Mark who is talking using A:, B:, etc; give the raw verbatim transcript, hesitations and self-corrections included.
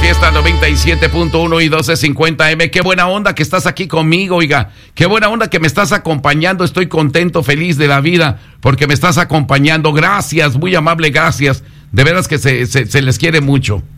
A: Fiesta noventa y siete punto uno y doce cincuenta eme. Qué buena onda que estás aquí conmigo, oiga. Qué buena onda que me estás acompañando. Estoy contento, feliz de la vida porque me estás acompañando. Gracias, muy amable, gracias. De veras que se, se, se les quiere mucho.